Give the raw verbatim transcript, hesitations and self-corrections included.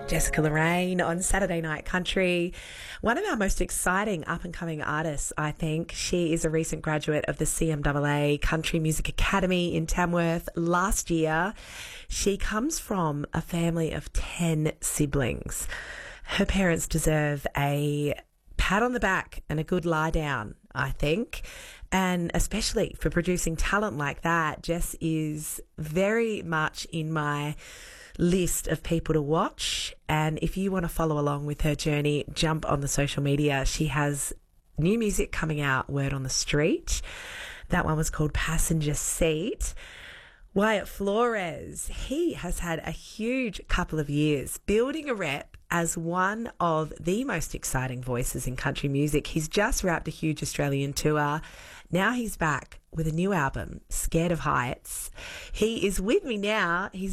Jessica Lorraine on Saturday Night Country. One of our most exciting up-and-coming artists, I think. She is a recent graduate of the C M A A Country Music Academy in Tamworth last year. She comes from a family of ten siblings. Her parents deserve a pat on the back and a good lie down, I think. And especially for producing talent like that, Jess is very much in my list of people to watch. And if you want to follow along with her journey, jump on the social media. She has new music coming out, Word on the Street. That one was called Passenger Seat. Wyatt Flores, he has had a huge couple of years building a rep as one of the most exciting voices in country music. He's just wrapped a huge Australian tour. Now he's back with a new album, Scared of Heights. He is with me now. He's